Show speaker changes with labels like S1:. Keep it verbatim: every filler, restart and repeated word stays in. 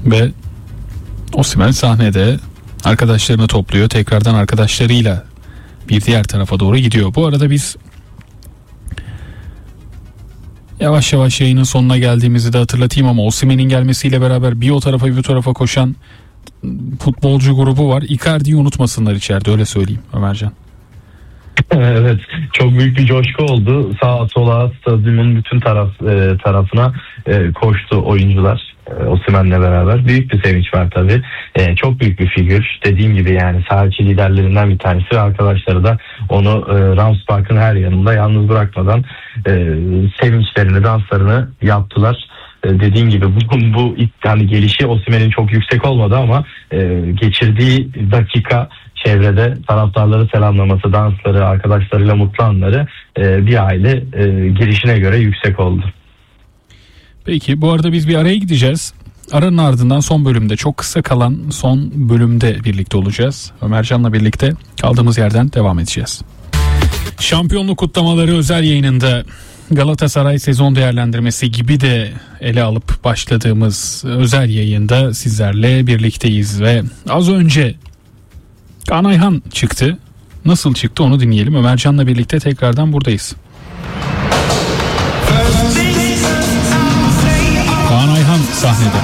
S1: Ve Osimhen sahnede arkadaşlarını topluyor. Tekrardan arkadaşlarıyla bir diğer tarafa doğru gidiyor. Bu arada biz yavaş yavaş yayının sonuna geldiğimizi de hatırlatayım ama Osimhen'in gelmesiyle beraber bir o tarafa bir bu tarafa koşan futbolcu grubu var. Icardi'yi unutmasınlar içeride, öyle söyleyeyim Ömercan.
S2: Evet, çok büyük bir coşku oldu. Sağa sola stadyumun bütün taraf e, tarafına e, koştu oyuncular. E, Osimhen'le beraber büyük bir sevinç var tabii. E, çok büyük bir figür. Dediğim gibi yani saha içi liderlerinden bir tanesi ve arkadaşları da onu e, Rams Park'ın her yanında yalnız bırakmadan e, sevinçlerini, danslarını yaptılar. E, dediğim gibi bu, bu yani gelişi Osimhen'in çok yüksek olmadı ama e, geçirdiği dakika, çevrede taraftarları selamlaması, dansları, arkadaşlarıyla mutlu anları e, bir aile e, girişine göre yüksek oldu.
S1: Peki, bu arada biz bir araya gideceğiz. Aranın ardından son bölümde, çok kısa kalan son bölümde birlikte olacağız. Ömercan'la birlikte kaldığımız yerden devam edeceğiz. Şampiyonluk kutlamaları özel yayınında Galatasaray sezon değerlendirmesi gibi de ele alıp başladığımız özel yayında sizlerle birlikteyiz ve az önce Kaan Ayhan çıktı. Nasıl çıktı onu dinleyelim. Ömercan'la birlikte tekrardan buradayız. Kaan Ayhan sahnede.